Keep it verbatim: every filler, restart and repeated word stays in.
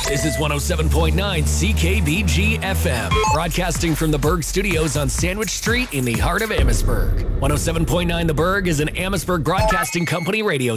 This is one oh seven point nine C K B G F M, broadcasting from the Berg Studios on Sandwich Street in the heart of Amherstburg. one oh seven point nine The Berg is an Amherstburg Broadcasting Company radio